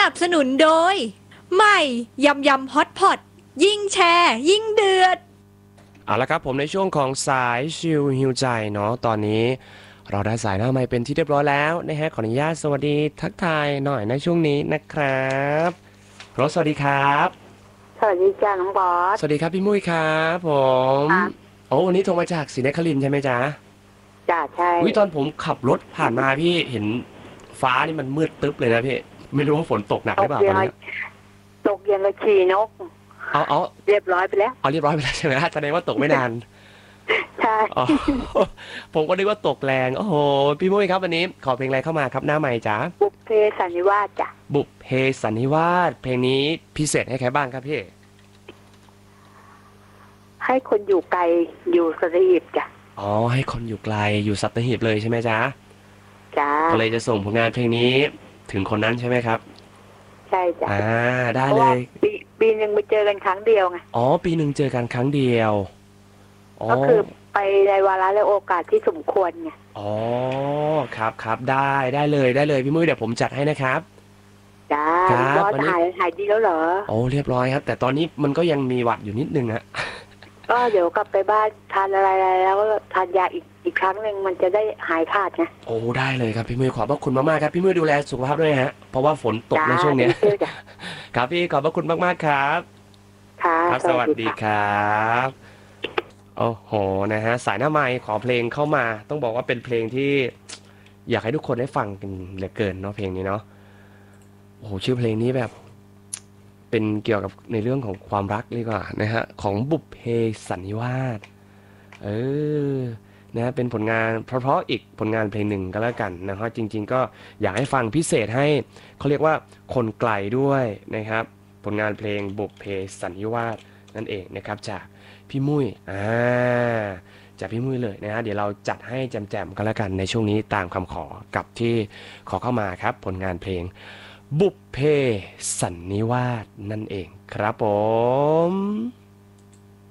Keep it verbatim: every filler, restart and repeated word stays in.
นับสนุนโดยใหม่ยำยำฮอตพอตยิ่งแชร์ยิ่งเดือดเอาละครับผมในช่วงของสายชิลฮิวใจเนาะตอนนี้เราได้สายหน้าไมค์เป็นที่เรียบร้อยแล้วนะฮะขออนุญาตสวัสดีทักทายหน่อยในช่วงนี้นะครับรสสวัสดีครับสวัสดีจ้าน้องบอสสวัสดีครับพี่มุ้ยครับผมโอ้วันนี้โทรมาจากศรีนครินทร์ใช่ไหมจ๊ะจ้าใช่วิตอนผมขับรถผ่านมาพี่เห็นฟ้านี่มันมืดตึ๊บเลยนะพี่ไม่รู้ว่าฝนตกหนักหรือเปล่าตอนนี้ตกยังกระชีนกเอาเอาเรียบร้อยไปแล้วเอาเรียบร้อยไปแล้วใช่ไหมแสดงว่าตกไม่นานใช่ผมก็นึกว่าตกแรงโอ้โหพี่มุ้ยครับวันนี้ขอเพลงอะไรเข้ามาครับหน้าใหม่จ๊ะบุพเพสันนิวาสจ้ะบุพเพสันนิวาสเพลงนี้พิเศษให้ใครบ้างครับพี่ให้คนอยู่ไกลอยู่สัตหีบจ้ะอ๋อให้คนอยู่ไกลอยู่สัตหีบเลยใช่ไหมจ๊ะจ้าก็เลยจะส่งผลงานเพลงนี้ถึงคนนั้นใช่ไหมครับใช่จ้ะอ่าได้เลยปีปีหนึ่งไปเจอกันครั้งเดียวไงอ๋อปีหนึ่งเจอกันครั้งเดียวก็คือไปในวาระและโอกาสที่สมควรไงอ๋อครับครับได้ได้เลยได้เลยพี่มุ้ยเดี๋ยวผมจัดให้นะครับจ้าบอสหายหายดีแล้วเหรอโอ้เรียบร้อยครับแต่ตอนนี้มันก็ยังมีหวัดอยู่นิดนึงฮะก็เดี๋ยวกลับไปบ้านทานอะไรแล้วก็ทานยาอีกอีกครั้งหนึ่งมันจะได้หายขาดไงโอ้ได้เลยครับพี่มุ้ยขอบพระคุณมากๆครับพี่มุ้ยดูแลสุขภาพด้วยฮะเพราะว่าฝนตกในช่วงนี้ครับพี่ขอบพระคุณมากๆครับครับสวัสดีครับโอ้โหนะฮะสายหน้าไมค์ขอเพลงเข้ามาต้องบอกว่าเป็นเพลงที่อยากให้ทุกคนได้ฟังกันเหลือเกินเนาะเพลงนี้เนาะโอ้โหชื่อเพลงนี้แบบเป็นเกี่ยวกับในเรื่องของความรักดีกว่านะฮะของบุพเพสันนิวาสเออนะเป็นผลงานเพราะๆอีกผลงานเพลงหนึ่งก็แล้วกันนะครับจริงๆก็อยากให้ฟังพิเศษให้เขาเรียกว่าคนไกลด้วยนะครับผลงานเพลงบุพเพสันนิวาสนั่นเองนะครับจากพี่มุ้ยอ่าจากพี่มุ้ยเลยนะฮะเดี๋ยวเราจัดให้แจมๆกันแล้วกันในช่วงนี้ตามคำขอกับที่ขอเข้ามาครับผลงานเพลงบุพเพสันนิวาสนั่นเองครับผม